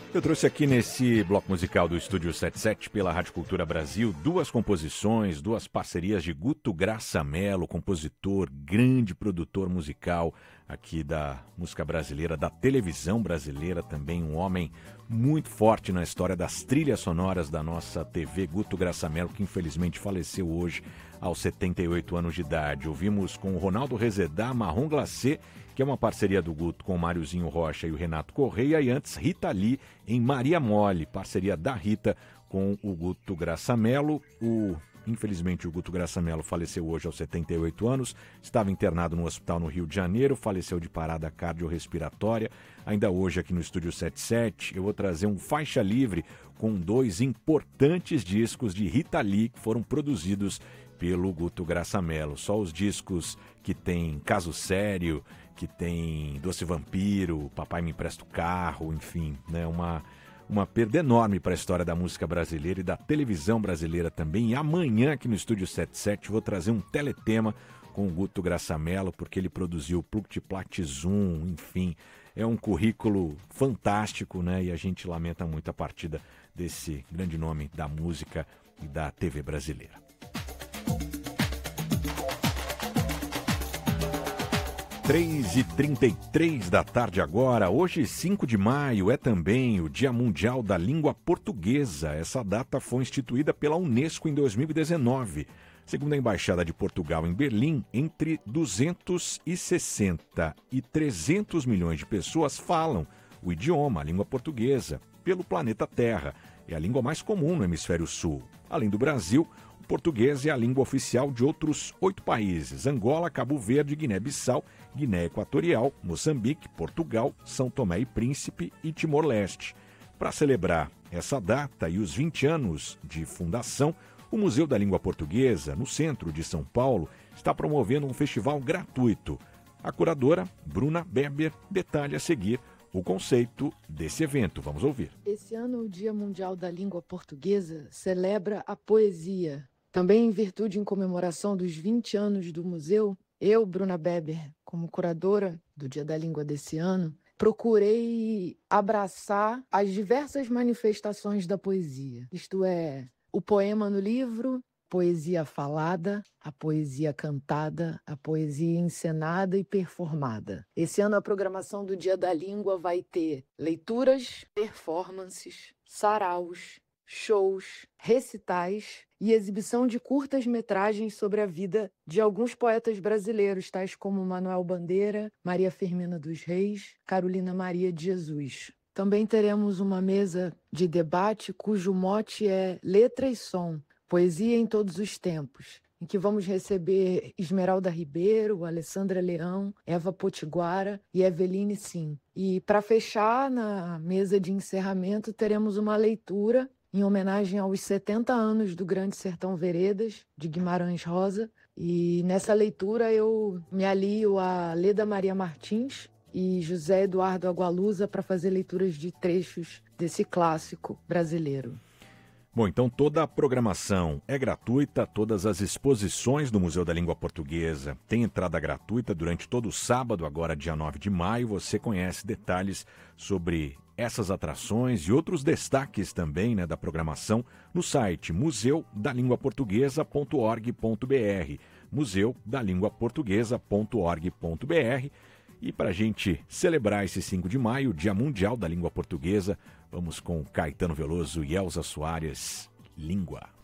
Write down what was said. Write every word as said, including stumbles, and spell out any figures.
Eu trouxe aqui nesse bloco musical do Estúdio setenta e sete pela Rádio Cultura Brasil duas composições, duas parcerias de Guto Graça Mello, compositor, grande produtor musical aqui da música brasileira, da televisão brasileira também, um homem muito forte na história das trilhas sonoras da nossa T V, Guto Graça Mello, que infelizmente faleceu hoje aos setenta e oito anos de idade. Ouvimos com o Ronaldo Rezedá, Marrom Glacê, que é uma parceria do Guto com o Máriozinho Rocha e o Renato Correia, e antes Rita Lee em Maria Mole, parceria da Rita com o Guto Graça Mello. O, infelizmente o Guto Graça Mello faleceu hoje aos setenta e oito anos, estava internado no hospital no Rio de Janeiro, faleceu de parada cardiorrespiratória. Ainda hoje aqui no Estúdio setenta e sete eu vou trazer um faixa livre com dois importantes discos de Rita Lee que foram produzidos pelo Guto Graça Mello. Só os discos que tem Caso Sério, que tem Doce Vampiro, Papai Me Empresta o Carro, enfim, né, uma, uma perda enorme para a história da música brasileira e da televisão brasileira também. E amanhã aqui no Estúdio setenta e sete vou trazer um teletema com o Guto Graça Mello, porque ele produziu Pluctiplat Zoom, enfim, é um currículo fantástico, né, e a gente lamenta muito a partida desse grande nome da música e da T V brasileira. três e trinta e três da tarde agora. Hoje, cinco de maio, é também o Dia Mundial da Língua Portuguesa. Essa data foi instituída pela Unesco em dois mil e dezenove. Segundo a Embaixada de Portugal em Berlim, entre duzentos e sessenta e trezentos milhões de pessoas falam o idioma, a língua portuguesa, pelo planeta Terra. É a língua mais comum no Hemisfério Sul. Além do Brasil, o português é a língua oficial de outros oito países: Angola, Cabo Verde, Guiné-Bissau, Guiné Equatorial, Moçambique, Portugal, São Tomé e Príncipe e Timor-Leste. Para celebrar essa data e os vinte anos de fundação, o Museu da Língua Portuguesa, no centro de São Paulo, está promovendo um festival gratuito. A curadora, Bruna Beber, detalha a seguir o conceito desse evento. Vamos ouvir. Esse ano, o Dia Mundial da Língua Portuguesa celebra a poesia. Também em virtude em comemoração dos vinte anos do museu, eu, Bruna Beber, como curadora do Dia da Língua desse ano, procurei abraçar as diversas manifestações da poesia. Isto é, o poema no livro, poesia falada, a poesia cantada, a poesia encenada e performada. Esse ano a programação do Dia da Língua vai ter leituras, performances, saraus, shows, recitais e exibição de curtas-metragens sobre a vida de alguns poetas brasileiros, tais como Manuel Bandeira, Maria Firmina dos Reis, Carolina Maria de Jesus. Também teremos uma mesa de debate cujo mote é Letra e Som, Poesia em Todos os Tempos, em que vamos receber Esmeralda Ribeiro, Alessandra Leão, Eva Potiguara e Eveline Sim. E para fechar, na mesa de encerramento, teremos uma leitura em homenagem aos setenta anos do Grande Sertão Veredas, de Guimarães Rosa. E nessa leitura eu me alio a Leda Maria Martins e José Eduardo Agualusa para fazer leituras de trechos desse clássico brasileiro. Bom, então toda a programação é gratuita, todas as exposições do Museu da Língua Portuguesa têm entrada gratuita durante todo o sábado, agora dia nove de maio. Você conhece detalhes sobre essas atrações e outros destaques também, né, da programação no site museu da língua portuguesa ponto org ponto br, museu da língua portuguesa ponto org ponto br. E para a gente celebrar esse cinco de maio, Dia Mundial da Língua Portuguesa, vamos com Caetano Veloso e Elza Soares, Língua.